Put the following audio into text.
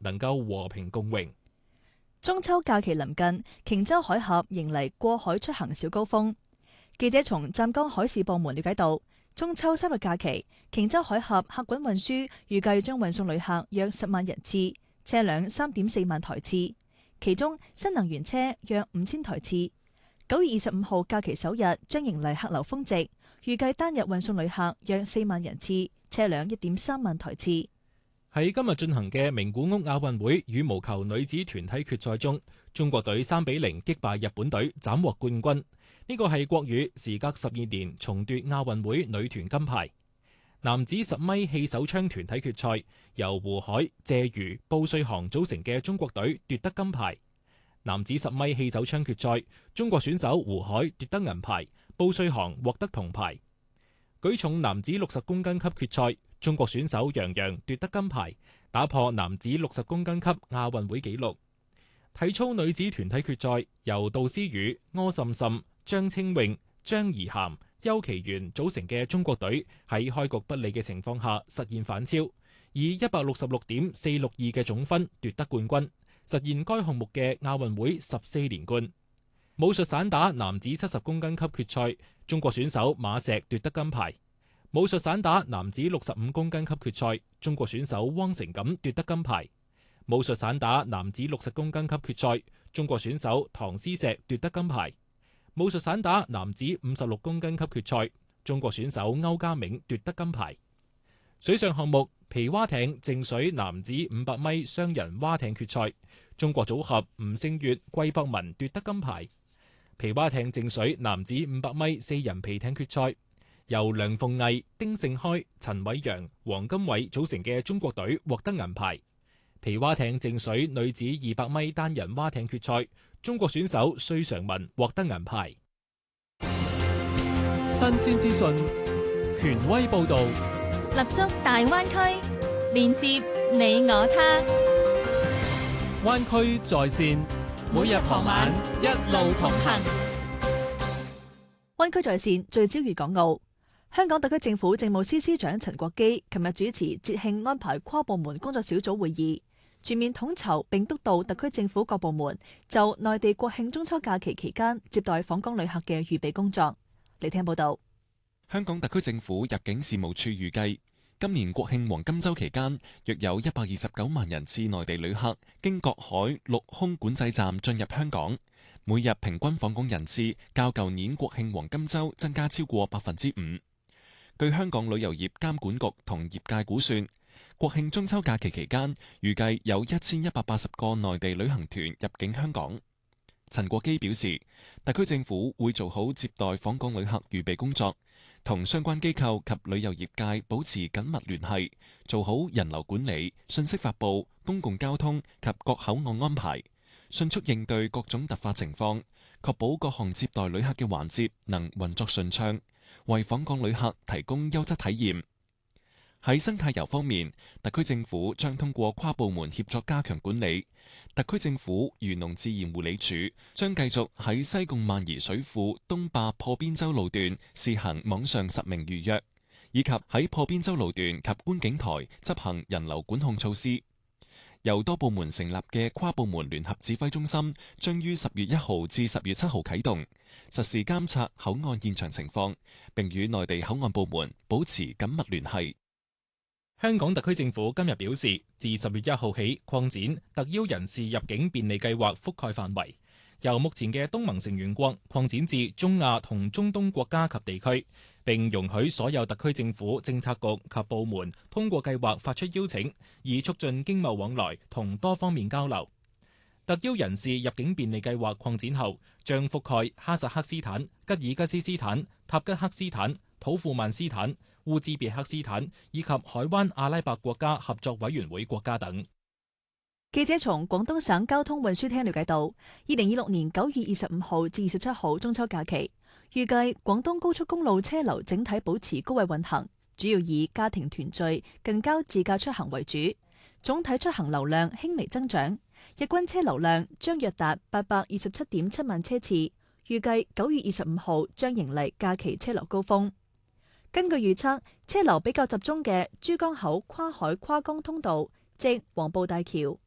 能夠和平共榮。 中秋假期臨近，瓊州海峽迎嚟過海出行小高峰。記者從湛江海事部門了解到，中秋3日假期，瓊州海峽客運運輸預計將運送旅客約10萬人次，車輛3.4萬台次，其中新能源車約5000台次。9月25號假期首日將迎嚟客流峰值，預計單日運送旅客約4萬人次，車輛1.3萬台次。 喺今日進行嘅名古屋亞運會羽毛球女子團體決賽中，中國隊3-0擊敗日本隊，斬獲冠軍。呢個係國羽時隔12年重奪亞運會女團金牌。男子10米氣手槍團體決賽，由胡海、謝瑜、布瑞航組成嘅中國隊奪得金牌。男子10米氣手槍決賽，中國選手胡海奪得銀牌，布瑞航獲得銅牌。舉重男子60公斤級決賽，中國選手楊洋奪得金牌，打破男子60公斤級亞運會紀錄。體操女子團體決賽，由杜思雨、柯滲滲、張清穎、張怡涵、邱其元組成嘅中國隊喺開局不利嘅情況下實現反超，以166.462嘅總分奪得冠軍，實現該項目嘅亞運會14連冠。武術散打男子70公斤級決賽，中國選手馬石奪得金牌。武術散打男子65公斤級決賽，中國選手汪成錦奪得金牌。武術散打男子60公斤級決賽，中國選手唐詩石奪得金牌。武術散打男子56公斤級決賽，中國選手歐家銘奪得金牌。水上項目皮划艇靜水男子500米雙人划艇決賽，中國組合吳聖月、季博文奪得金牌。皮划艇靜水男子500米4人皮艇決賽，由梁鳳毅、丁勝開、陳偉陽、黃金偉組成嘅中國隊獲得銀牌。皮划艇靜水女子200米單人划艇決賽，中國選手須常文獲得銀牌。 新鮮資訊，權威報導， 立足大灣區，連接你我他。 灣區在線，每日傍晚一路同行。 灣區在線聚焦粵港澳。香港特區政府政務司司長陳國基琴日主持節慶安排跨部門工作小組會議，全面統籌並督導特區政府各部門就內地國慶中秋假期期間接待訪港旅客嘅預備工作。嚟聽報道。 香港特區政府入境事務處預計，今年國慶黃金週期間，約有129萬人次內地旅客經各海陸空管制站進入香港，每日平均訪港人次較舊年國慶黃金週增加超過5%。據香港旅遊業監管局同業界估算，國慶中秋假期期間，預計有1180個內地旅行團入境香港。陳國基表示，特區政府會做好接待訪港旅客預備工作，同相關機構及旅遊業界保持緊密聯繫，做好人流管理、信息發布、公共交通及各口岸安排，迅速應對各種突發情況，確保各項接待旅客嘅環節能運作順暢，為訪港旅客提供優質體驗。喺生態遊方面，特區政府將通過跨部門協作加強管理。特區政府漁農自然護理署將繼續喺西貢萬宜水庫東壩破邊洲路段試行網上實名預約，以及喺破邊洲路段及觀景台執行人流管控措施。由多部門成立嘅跨部門聯合指揮中心將於10月1號至10月7號啟動，實時監察口岸現場情況，並與內地口岸部門保持緊密聯繫。 香港特區政府今日表示，自10月1號起擴展特邀人士入境便利計劃覆蓋範圍，由目前嘅東盟成員國擴展至中亞同中東國家及地區，並容許所有特區政府政策局及部門通過計劃發出邀請，以促進經貿往來同多方面交流。特邀人士入境便利計劃擴展後，將覆蓋哈薩克斯坦、吉爾吉斯斯坦、塔吉克斯坦、土庫曼斯坦、烏茲別克斯坦以及海灣阿拉伯國家合作委員會國家等。 記者從廣東省交通運輸廳了解到，2026年9月25號至27號中秋假期，預計廣東高速公路車流整體保持高位運行，主要以家庭團聚、近郊自駕出行為主，總體出行流量輕微增長，日均車流量將約達827.7萬車次。預計9月25號將迎嚟假期車流高峰。根據預測，車流比較集中嘅珠江口跨海跨江通道，即黃埔大橋、